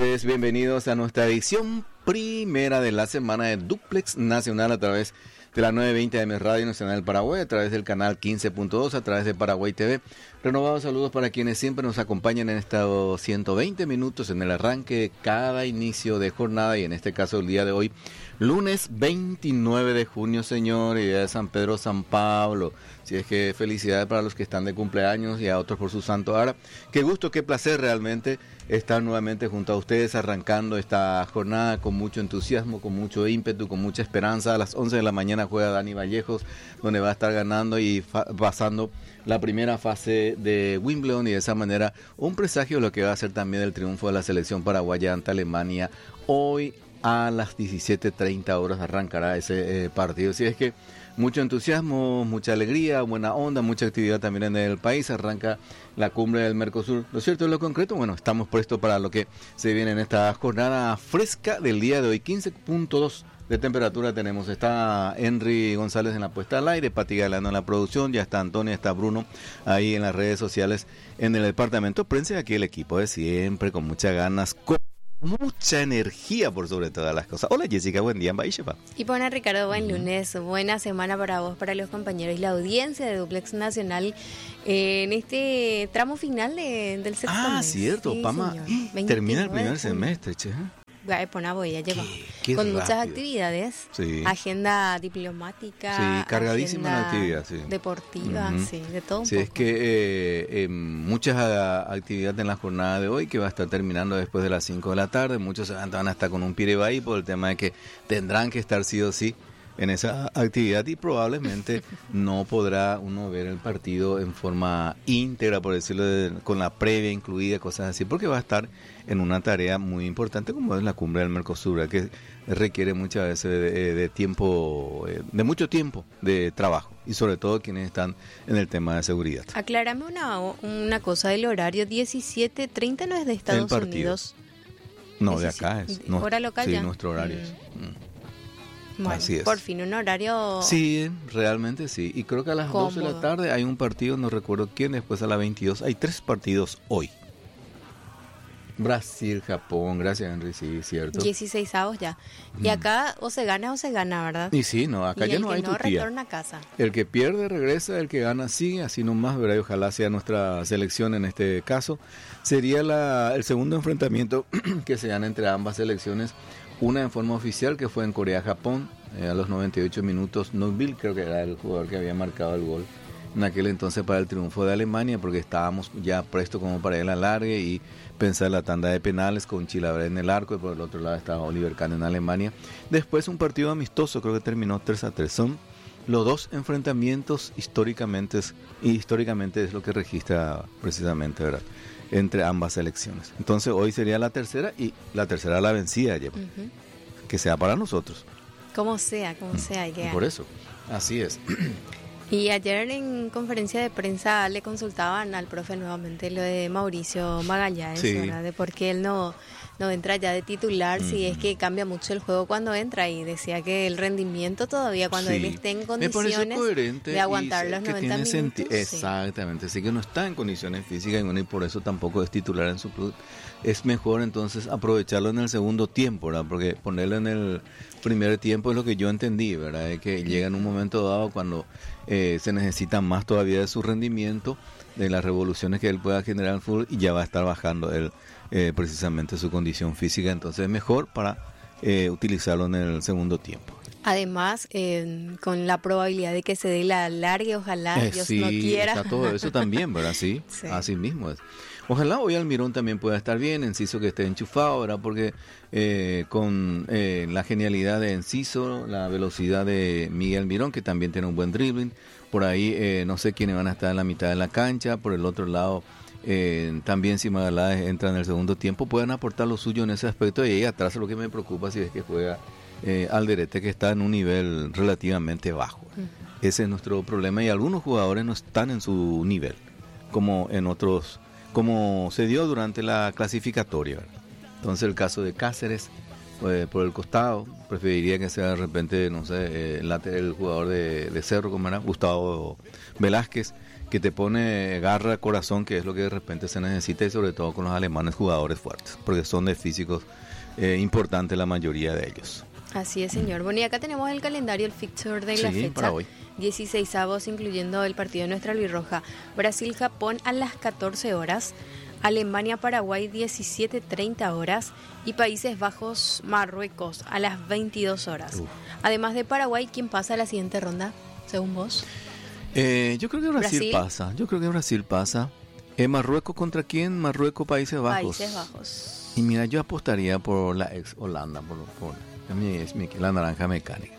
noches, bienvenidos a nuestra edición primera de la semana de Duplex Nacional a través de la 920 AM Radio Nacional del Paraguay, a través del canal 15.2, a través de Paraguay TV. Renovados saludos para quienes siempre nos acompañan en estos 120 minutos en el arranque de cada inicio de jornada, y en este caso el día de hoy, lunes 29 de junio, señor, y día de San Pedro, San Pablo. Si es que felicidades para los que están de cumpleaños y a otros por su santo. Ahora, qué gusto, qué placer realmente estar nuevamente junto a ustedes, arrancando esta jornada con mucho entusiasmo, con mucho ímpetu, con mucha esperanza. A las 11 de la mañana juega Dani Vallejos, donde va a estar ganando y pasando la primera fase de Wimbledon, y de esa manera un presagio de lo que va a ser también el triunfo de la selección paraguaya ante Alemania. Hoy a las 17:30 horas arrancará ese partido. Así es que mucho entusiasmo, mucha alegría, buena onda, mucha actividad también en el país. Arranca la cumbre del Mercosur. Lo cierto es lo concreto, bueno, estamos prestos para lo que se viene en esta jornada fresca del día de hoy. 15.2 de temperatura tenemos. Está Henry González en la puesta al aire, Pati Galano en la producción, ya está Antonio, está Bruno ahí en las redes sociales en el departamento prensa, y aquí el equipo de siempre con muchas ganas, con mucha energía por sobre todas las cosas. Hola Jessica, buen día. Y bueno, Ricardo, buen lunes, buena semana para vos, para los compañeros y la audiencia de Duplex Nacional en este tramo final del sexto mes. Cierto, sí, Pama, termina el primer semestre, che. Voy a llevar rápido. con muchas actividades, sí. Agenda diplomática, sí, cargadísima la actividad, sí. Deportiva, sí, de todo un sí, poco. Es que muchas actividades en la jornada de hoy, que va a estar terminando después de las 5 de la tarde. Muchos van a estar con un pirebaí por el tema de que tendrán que estar sí o sí en esa actividad, y probablemente no podrá uno ver el partido en forma íntegra, por decirlo, con la previa incluida, cosas así, porque va a estar en una tarea muy importante como es la cumbre del Mercosur, que requiere muchas veces de tiempo, de mucho tiempo de trabajo, y sobre todo quienes están en el tema de seguridad. Aclárame una cosa, el horario 17:30 no es de Estados Unidos. No, de acá es. No, hora local sí, ya. nuestro horario es. Bueno, así es. Por fin un horario. Sí, realmente sí. Y creo que a las 12 de la tarde hay un partido, no recuerdo quién, después a las 22. Hay 3 partidos hoy. Brasil, Japón, gracias Henry, sí, cierto. 16avos ya. Y acá o se gana, ¿verdad? Y sí, no, acá ya no hay tutía. El que no retorna a casa. El que pierde regresa, el que gana sigue, así nomás, ¿verdad? Y ojalá sea nuestra selección en este caso. Sería el segundo enfrentamiento que se dan entre ambas selecciones. Una en forma oficial, que fue en Corea-Japón, a los 98 minutos. Noville creo que era el jugador que había marcado el gol en aquel entonces para el triunfo de Alemania, porque estábamos ya prestos como para el alargue y pensar la tanda de penales con Chilaver en el arco, y por el otro lado estaba Oliver Kahn en Alemania. Después un partido amistoso, creo que terminó 3-3. Son los dos enfrentamientos históricamente es lo que registra precisamente, ¿verdad?, entre ambas selecciones. Entonces hoy sería la tercera, y la tercera la vencida, que sea para nosotros. Como sea, hay que ganar. Por eso, así es. Y ayer en conferencia de prensa le consultaban al profe nuevamente lo de Mauricio Magallanes, sí, ¿verdad? De por qué él no entra ya de titular, si es que cambia mucho el juego cuando entra, y decía que el rendimiento todavía cuando él esté en condiciones de aguantar los 90 minutos. Exactamente, sí que no está en condiciones físicas, y por eso tampoco es titular en su club. Es mejor entonces aprovecharlo en el segundo tiempo, ¿verdad? Porque ponerlo en el primer tiempo es lo que yo entendí, ¿verdad? Es que llega en un momento dado cuando se necesita más todavía de su rendimiento, de las revoluciones que él pueda generar en el fútbol, y ya va a estar bajando él precisamente su condición física. Entonces es mejor para utilizarlo en el segundo tiempo. Además, con la probabilidad de que se dé la larga, ojalá Dios sí, no quiera. Está todo eso también, ¿verdad? Sí, así mismo es. Ojalá hoy Almirón también pueda estar bien, Enciso que esté enchufado, ¿verdad? Porque con la genialidad de Enciso, la velocidad de Miguel Almirón, que también tiene un buen dribbling, por ahí no sé quiénes van a estar en la mitad de la cancha, por el otro lado también si Magallanes entra en el segundo tiempo, pueden aportar lo suyo en ese aspecto, y ahí atrás lo que me preocupa si es que juega Alderete, que está en un nivel relativamente bajo. Ese es nuestro problema, y algunos jugadores no están en su nivel, como en otros, como se dio durante la clasificatoria, ¿verdad? Entonces el caso de Cáceres, por el costado, preferiría que sea de repente, no sé, el jugador de Cerro, como era Gustavo Velázquez, que te pone garra, corazón, que es lo que de repente se necesita, y sobre todo con los alemanes, jugadores fuertes, porque son de físicos importantes la mayoría de ellos. Así es, señor. Bueno, y acá tenemos el calendario, el fixture de la fecha. Para hoy. 16avos, incluyendo el partido de nuestra albirroja. Brasil-Japón a las 14 horas. Alemania-Paraguay 17:30 horas. Y Países Bajos-Marruecos a las 22 horas. Además de Paraguay, ¿quién pasa a la siguiente ronda, según vos? Yo creo que Brasil pasa. Yo creo que Brasil pasa. ¿Marruecos contra quién? Marruecos, Países Bajos. Países Bajos. Y mira, yo apostaría por la ex Holanda, por la naranja mecánica.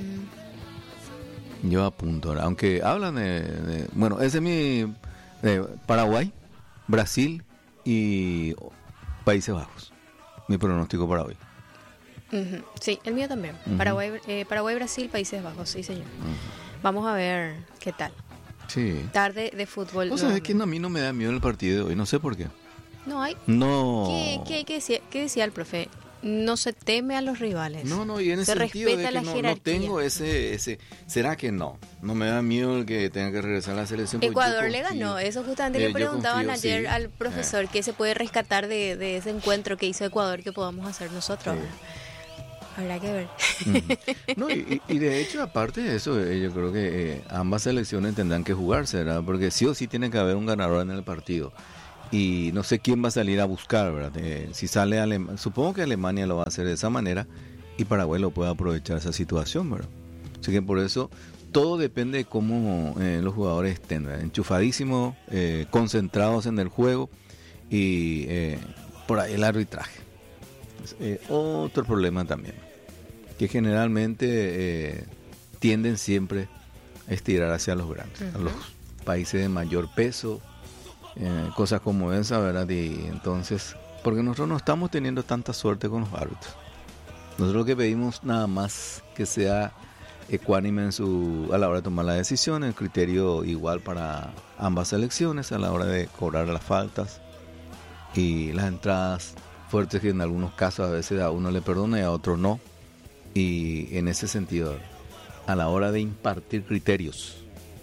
Yo apunto ahora, aunque hablan bueno, ese es mi Paraguay, Brasil y Países Bajos. Mi pronóstico para hoy. Sí, el mío también. Paraguay, Brasil, Países Bajos, sí, señor. Vamos a ver qué tal. Sí. Tarde de fútbol. O sea, es que a mí no me da miedo el partido de hoy, no sé por qué. No hay. No. ¿Qué decía el profe? No se teme a los rivales. No, y en ese sentido de que no tengo ese. ¿Será que no? No me da miedo el que tenga que regresar a la selección. Ecuador le ganó, eso justamente le preguntaban ayer al profesor, ¿qué se puede rescatar de ese encuentro que hizo Ecuador que podamos hacer nosotros? Habrá que ver. No, y de hecho, aparte de eso, yo creo que ambas selecciones tendrán que jugarse, ¿verdad? Porque sí o sí tiene que haber un ganador en el partido. Y no sé quién va a salir a buscar, ¿verdad? Si sale supongo que Alemania lo va a hacer de esa manera y Paraguay lo puede aprovechar esa situación, ¿verdad? Así que por eso todo depende de cómo los jugadores estén, ¿verdad? Enchufadísimos, concentrados en el juego y por ahí el arbitraje. Otro problema también, que generalmente tienden siempre a estirar hacia los grandes, a los países de mayor peso. Cosas como esa, ¿verdad? Y entonces, porque nosotros no estamos teniendo tanta suerte con los árbitros. Nosotros lo que pedimos nada más que sea ecuánime a la hora de tomar la decisión, el criterio igual para ambas selecciones a la hora de cobrar las faltas y las entradas fuertes, que en algunos casos a veces a uno le perdona y a otro no. Y en ese sentido, a la hora de impartir criterios,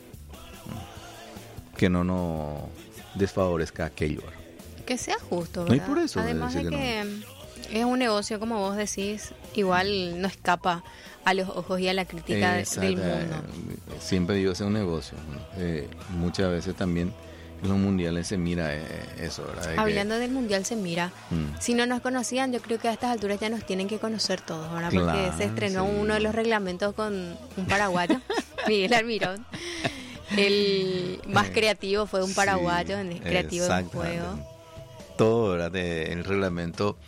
que no desfavorezca aquello. Que sea justo, ¿verdad? No, y por eso, además de que es un negocio, como vos decís, igual no escapa a los ojos y a la crítica del mundo. Siempre digo, es un negocio. Muchas veces también en los mundiales se mira eso, ¿verdad? Hablando del mundial se mira. Si no nos conocían, yo creo que a estas alturas ya nos tienen que conocer todos, ¿verdad? Porque se estrenó uno de los reglamentos con un paraguayo, Miguel Almirón. El más creativo fue un paraguayo, en el creativo del juego. Todo, ¿verdad? El reglamento,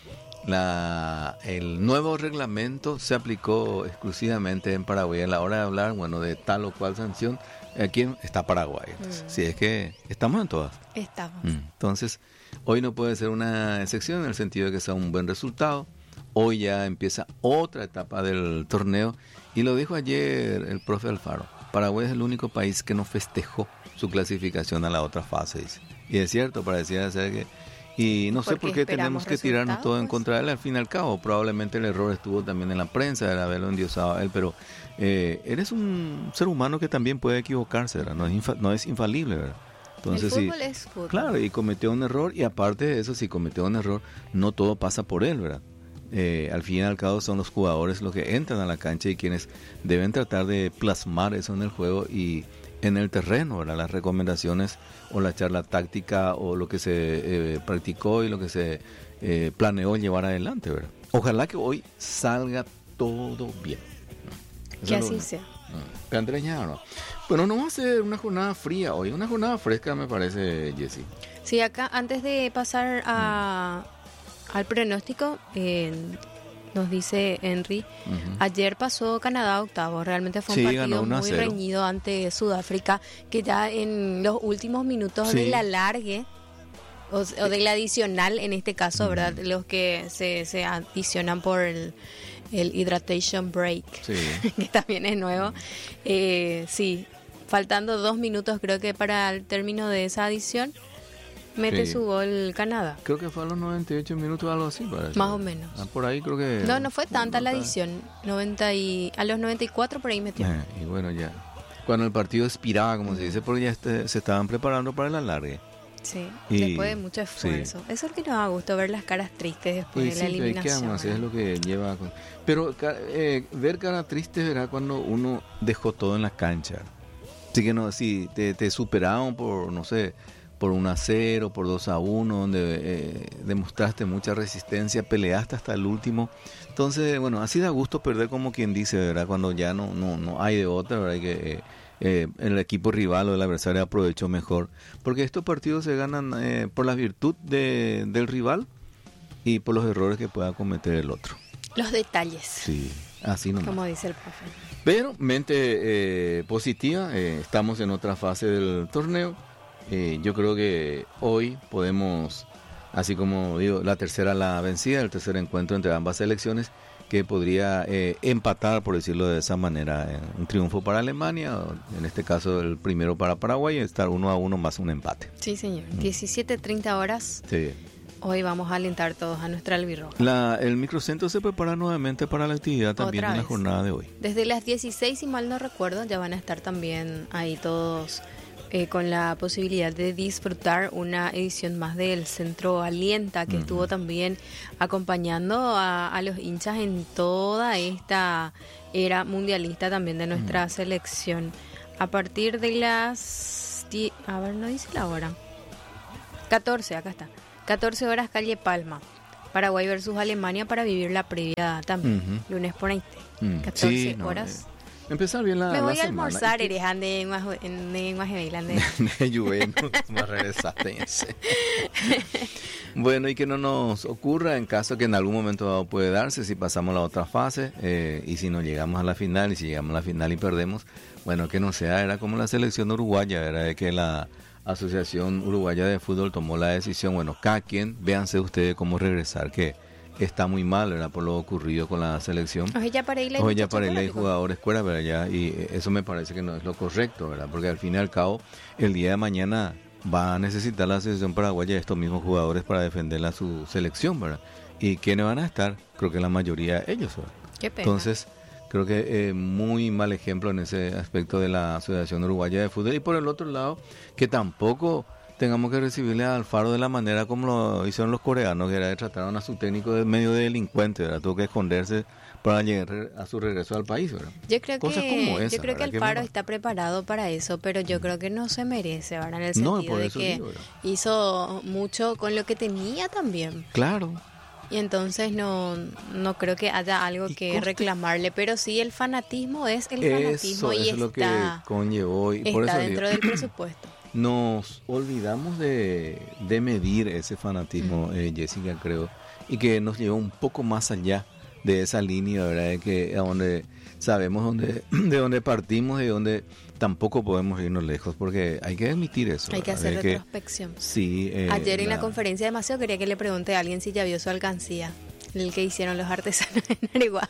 el nuevo reglamento se aplicó exclusivamente en Paraguay. A la hora de hablar, bueno, de tal o cual sanción, aquí está Paraguay. Si es que estamos en todas. Estamos. Entonces, hoy no puede ser una excepción en el sentido de que sea un buen resultado. Hoy ya empieza otra etapa del torneo y lo dijo ayer el profe Alfaro. Paraguay es el único país que no festejó su clasificación a la otra fase, dice. Y es cierto, parecía ser que... Y no sé por qué tenemos que tirarnos todo en contra de él, al fin y al cabo. Probablemente el error estuvo también en la prensa, de haberlo endiosado a él, pero eres un ser humano que también puede equivocarse, ¿verdad? No es infalible, ¿verdad? Entonces, el fútbol es fútbol. Claro, y cometió un error, y aparte de eso, si cometió un error, no todo pasa por él, ¿verdad? Al fin y al cabo son los jugadores los que entran a la cancha y quienes deben tratar de plasmar eso en el juego y en el terreno, ¿verdad? Las recomendaciones o la charla táctica o lo que se practicó y lo que se planeó llevar adelante, ¿verdad? Ojalá que hoy salga todo bien. Que así sea. Bueno, no va a ser una jornada fría hoy, una jornada fresca me parece, Jessy. Sí, acá antes de pasar al pronóstico, nos dice Henry, ayer pasó Canadá a octavos, realmente fue un partido muy reñido ante Sudáfrica, que ya en los últimos minutos del alargue, o del adicional en este caso, ¿verdad? Los que se adicionan por el hydration break, que también es nuevo. Faltando 2 minutos creo que para el término de esa adición, mete su gol Canadá. Creo que fue a los 98 minutos o algo así, parece. Más o menos. Por ahí creo que... No fue tanta la adición. A los 94 por ahí metió. Y bueno, ya. cuando el partido expiraba, como se dice, porque ya se estaban preparando para el alargue. Sí, después de mucho esfuerzo. Sí. Eso es lo que nos da gusto, ver las caras tristes después de la eliminación. Así es lo que lleva. Pero ver caras tristes era cuando uno dejó todo en la cancha. Así que no, si te superaron por, no sé, por 1-0, por 2-1, donde demostraste mucha resistencia, peleaste hasta el último. Entonces, bueno, así da gusto perder, como quien dice, ¿verdad? Cuando ya no hay de otra, ¿verdad? Hay que el equipo rival o el adversario aprovechó mejor, porque estos partidos se ganan por la virtud del rival y por los errores que pueda cometer el otro. Los detalles. Sí, así nomás. Como dice el profe. Pero mente positiva, estamos en otra fase del torneo. Yo creo que hoy podemos, así como digo, la tercera la vencida, el tercer encuentro entre ambas selecciones, que podría empatar, por decirlo de esa manera, un triunfo para Alemania, o en este caso el primero para Paraguay, estar 1-1 más un empate. Sí, señor. 17:30 horas. Sí. Hoy vamos a alentar todos a nuestra albirroja. El microcentro se prepara nuevamente para la actividad también en la jornada de hoy. Desde las 16, si mal no recuerdo, ya van a estar también ahí todos con la posibilidad de disfrutar una edición más del Centro Alienta, que estuvo también acompañando a los hinchas en toda esta era mundialista también de nuestra selección. A partir de las... A ver, no dice la hora. 14, acá está. 14 horas, calle Palma. Paraguay versus Alemania para vivir la previa también. Lunes por ahí. 14 horas. Empezar bien la Me voy a almorzar, eres ande en Guajevilande. Me regresaste. Bueno, y que no nos ocurra en caso que en algún momento dado puede darse, si pasamos la otra fase, y si no llegamos a la final, y si llegamos a la final y perdemos, bueno, que no sea, era como la selección uruguaya, era de que la Asociación Uruguaya de Fútbol tomó la decisión, bueno, cada quien, véanse ustedes cómo regresar, que está muy mal, ¿verdad? Por lo ocurrido con la selección. Hoy ya para hay jugadores fuera, ¿verdad? Ya, y eso me parece que no es lo correcto, ¿verdad? Porque al fin y al cabo, el día de mañana va a necesitar la selección paraguaya estos mismos jugadores para defender a su selección, ¿verdad? ¿Y quiénes van a estar? Creo que la mayoría ellos, ¿verdad? Qué pena. Entonces, creo que muy mal ejemplo en ese aspecto de la Asociación Uruguaya de Fútbol. Y por el otro lado, que tampoco tengamos que recibirle a Alfaro de la manera como lo hicieron los coreanos, que era que trataron a su técnico de medio de delincuente, ¿verdad? Tuvo que esconderse para llegar a su regreso al país, ¿verdad? Yo creo que Alfaro está preparado para eso, pero yo creo que no se merece, ¿verdad? En el sentido de que hizo mucho con lo que tenía también. Claro. Y entonces no creo que haya algo que reclamarle, pero sí el fanatismo es el fanatismo, y es lo que conllevó, y está por eso dentro del presupuesto. Nos olvidamos de medir ese fanatismo, Jessica, creo, y que nos llevó un poco más allá de esa línea, ¿verdad? De que a donde sabemos de dónde partimos y de dónde tampoco podemos irnos lejos, porque hay que admitir eso. Hay que hacer retrospección. Sí. Ayer en la conferencia de Maceo quería que le pregunte a alguien si ya vio su alcancía, el que hicieron los artesanos en Areguá.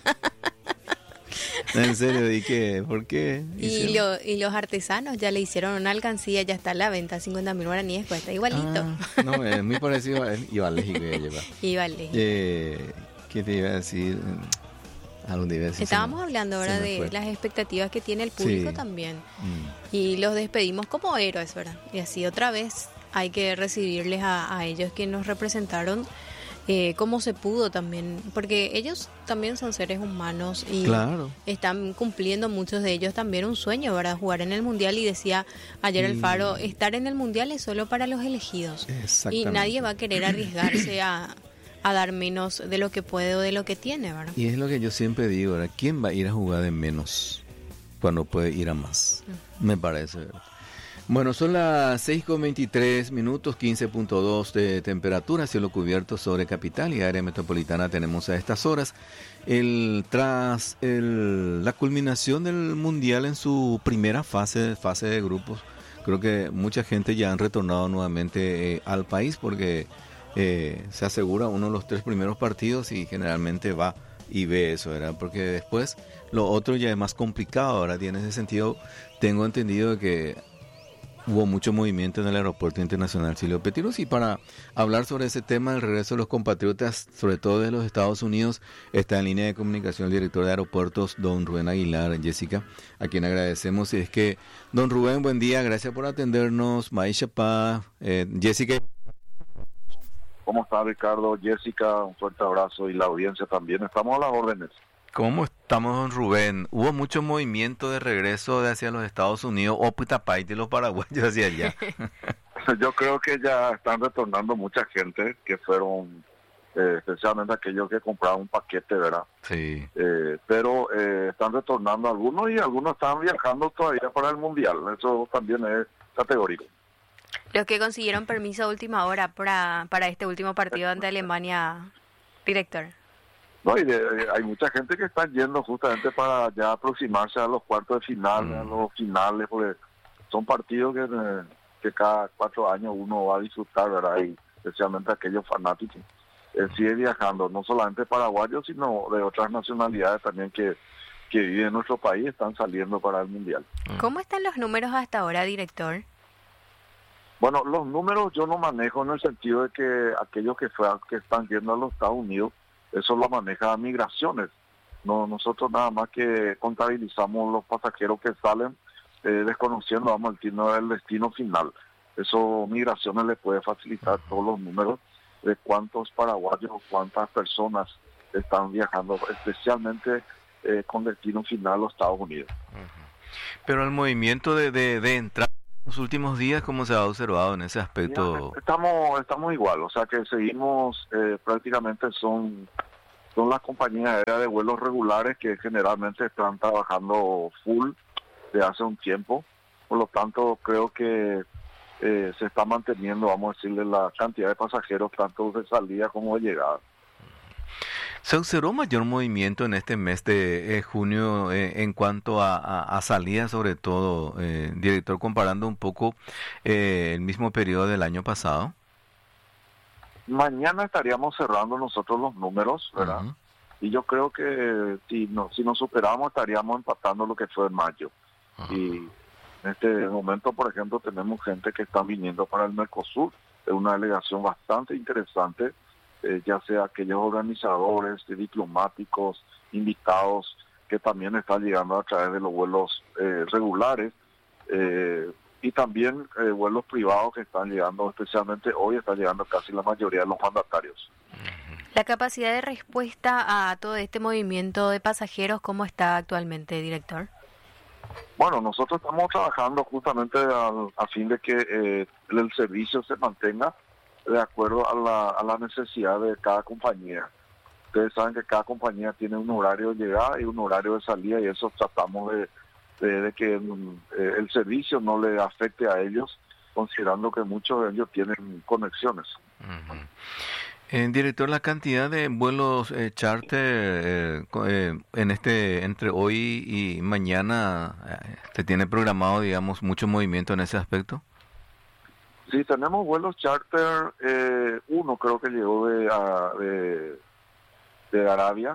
¿En serio? ¿Y qué? ¿Por qué? Y los artesanos ya le hicieron una alcancía, ya está a la venta, 50.000 guaraníes, cuesta igualito. No, es muy parecido a él. Ibalegi. ¿Qué te iba a decir? Estábamos hablando ahora de las expectativas que tiene el público también. Y los despedimos como héroes, ¿verdad? Y así otra vez hay que recibirles a ellos que nos representaron como se pudo también, porque ellos también son seres humanos y están cumpliendo muchos de ellos también un sueño, ¿verdad? Jugar en el Mundial, y decía ayer Alfaro, estar en el Mundial es solo para los elegidos y nadie va a querer arriesgarse a dar menos de lo que puede o de lo que tiene, ¿verdad? Y es lo que yo siempre digo, ¿verdad? ¿Quién va a ir a jugar de menos cuando puede ir a más? Me parece, ¿verdad? Bueno, son las 6:23 minutos, 15.2 de temperatura, cielo cubierto sobre capital y área metropolitana tenemos a estas horas. Tras la culminación del Mundial en su primera fase de grupos, creo que mucha gente ya han retornado nuevamente al país, porque se asegura uno de los 3 primeros partidos y generalmente va y ve eso, ¿verdad? Porque después lo otro ya es más complicado, ¿verdad? Y en ese sentido tengo entendido que hubo mucho movimiento en el Aeropuerto Internacional Silvio Pettirossi. Y para hablar sobre ese tema, el regreso de los compatriotas, sobre todo de los Estados Unidos, está en línea de comunicación el director de aeropuertos, don Rubén Aguilar, Jessica, a quien agradecemos. Y es que, don Rubén, buen día, gracias por atendernos. Maisha Pa, Jessica. ¿Cómo está, Ricardo? Jessica, un fuerte abrazo, y la audiencia también. Estamos a las órdenes. ¿Cómo estamos, don Rubén? ¿Hubo mucho movimiento de regreso de hacia los Estados Unidos o Putapay de los paraguayos hacia allá? Yo creo que ya están retornando mucha gente que fueron, especialmente aquellos que compraron un paquete, ¿verdad? Sí. Pero están retornando algunos y algunos están viajando todavía para el Mundial. Eso también es categórico. Los que consiguieron permiso a última hora para este último partido ante Alemania, director. No, y hay mucha gente que está yendo justamente para ya aproximarse a los cuartos de final, a los finales, porque son partidos que cada 4 años uno va a disfrutar, ¿verdad? Y especialmente aquellos fanáticos. Sigue viajando, no solamente paraguayos, sino de otras nacionalidades también que viven en nuestro país, están saliendo para el Mundial. ¿Cómo están los números hasta ahora, director? Bueno, los números yo no manejo en el sentido de que aquellos que están yendo a los Estados Unidos, eso lo maneja Migraciones. No, nosotros nada más que contabilizamos los pasajeros que salen desconociendo, el destino final. Eso Migraciones le puede facilitar todos los números de cuántos paraguayos o cuántas personas están viajando, especialmente con destino final a los Estados Unidos. Pero el movimiento de entrada en los últimos días, ¿cómo se ha observado en ese aspecto? Estamos igual, o sea que seguimos, prácticamente son las compañías aéreas de vuelos regulares que generalmente están trabajando full de hace un tiempo. Por lo tanto, creo que se está manteniendo, vamos a decirle, la cantidad de pasajeros, tanto de salida como de llegada. ¿Se observó mayor movimiento en este mes de junio en cuanto a salidas, sobre todo, director, comparando un poco el mismo periodo del año pasado? Mañana estaríamos cerrando nosotros los números, ¿verdad? Uh-huh. Y yo creo que si nos superamos estaríamos empatando lo que fue en mayo. Uh-huh. Y en este momento, por ejemplo, tenemos gente que está viniendo para el Mercosur, es una delegación bastante interesante, ya sea aquellos organizadores, diplomáticos, invitados, que también están llegando a través de los vuelos regulares, y también vuelos privados que están llegando, especialmente hoy está llegando casi la mayoría de los mandatarios. La capacidad de respuesta a todo este movimiento de pasajeros, ¿cómo está actualmente, director? Bueno, nosotros estamos trabajando justamente a fin de que el servicio se mantenga de acuerdo a la necesidad de cada compañía. Ustedes saben que cada compañía tiene un horario de llegada y un horario de salida, y eso tratamos de que el servicio no le afecte a ellos, considerando que muchos de ellos tienen conexiones. Uh-huh. Director, la cantidad de vuelos charter entre hoy y mañana, ¿se tiene programado, digamos, mucho movimiento en ese aspecto? Sí, tenemos vuelos charter, uno creo que llegó de Arabia,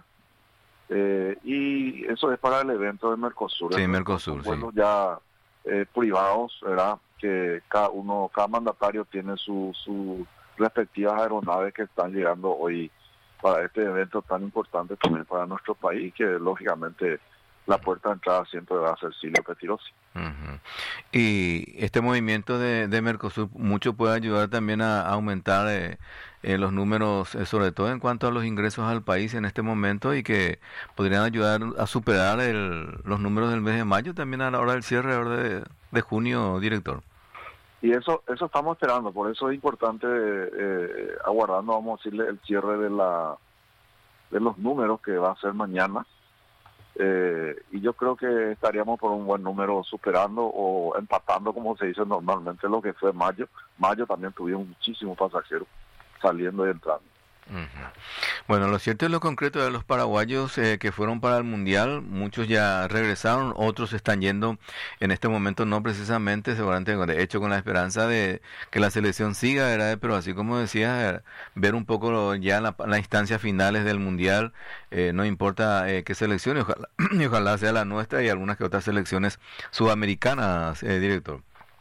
y eso es para el evento de Mercosur. Sí, Mercosur, sí. Vuelos ya privados, ¿verdad? Que cada mandatario tiene sus respectivas aeronaves que están llegando hoy para este evento tan importante también para nuestro país, que lógicamente la puerta de entrada siempre va a ser Silvio Pettirossi. Uh-huh. Y este movimiento de Mercosur mucho puede ayudar también a aumentar los números, sobre todo en cuanto a los ingresos al país en este momento, y que podrían ayudar a superar los números del mes de mayo también a la hora del cierre de junio, director. Y eso estamos esperando, por eso es importante aguardando, vamos a decirle, el cierre de los números que va a ser mañana. Y yo creo que estaríamos por un buen número superando o empatando, como se dice normalmente, lo que fue mayo. Mayo también tuvimos muchísimos pasajeros saliendo y entrando. Uh-huh. Bueno, lo cierto es lo concreto de los paraguayos que fueron para el Mundial. Muchos ya regresaron, otros están yendo en este momento, no precisamente, seguramente de hecho con la esperanza de que la selección siga, ¿verdad? Pero así como decía, ver un poco ya las instancias finales del Mundial, no importa qué selección, y ojalá sea la nuestra y algunas que otras selecciones sudamericanas, director.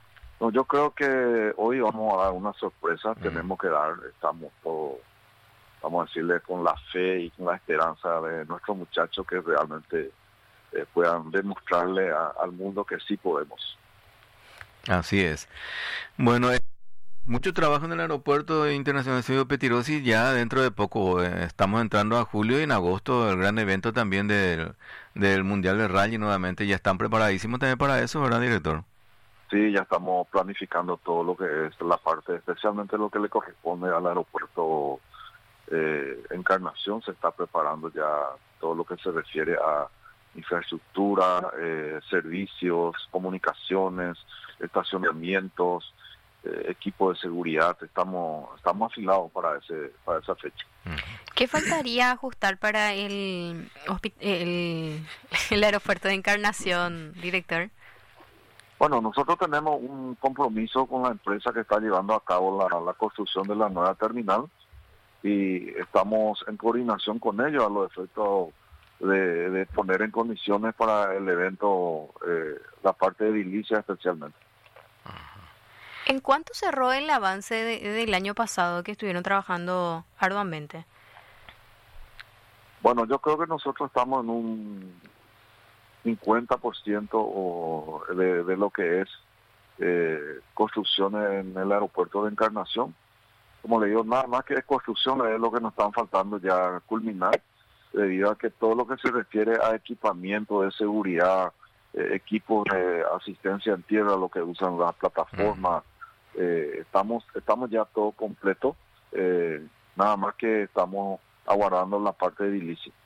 No, yo creo que hoy vamos a dar una sorpresa, tenemos que dar, estamos todos, vamos a decirle, con la fe y con la esperanza de nuestros muchachos que realmente puedan demostrarle al mundo que sí podemos. Así es. Bueno, mucho trabajo en el aeropuerto internacional Silvio Pettirossi. Ya dentro de poco estamos entrando a julio y en agosto el gran evento también del Mundial de Rally nuevamente. Ya están preparadísimos también para eso, ¿verdad, director? Sí, ya estamos planificando todo lo que es la parte, especialmente lo que le corresponde al aeropuerto Encarnación. Se está preparando ya todo lo que se refiere a infraestructura, servicios, comunicaciones, estacionamientos, equipo de seguridad. Estamos afilados para esa fecha. ¿Qué faltaría ajustar para el aeropuerto de Encarnación, director? Bueno, nosotros tenemos un compromiso con la empresa que está llevando a cabo la construcción de la nueva terminal y estamos en coordinación con ellos a los efectos de poner en condiciones para el evento la parte de edilicia especialmente. ¿En cuánto cerró el avance del año pasado que estuvieron trabajando arduamente? Bueno, yo creo que nosotros estamos en un 50% de lo que es construcción en el aeropuerto de Encarnación. Como le digo, nada más que construcción es lo que nos están faltando ya culminar, debido a que todo lo que se refiere a equipamiento de seguridad, equipos de asistencia en tierra, lo que usan las plataformas, estamos ya todo completo, nada más que estamos aguardando la parte de edilicia.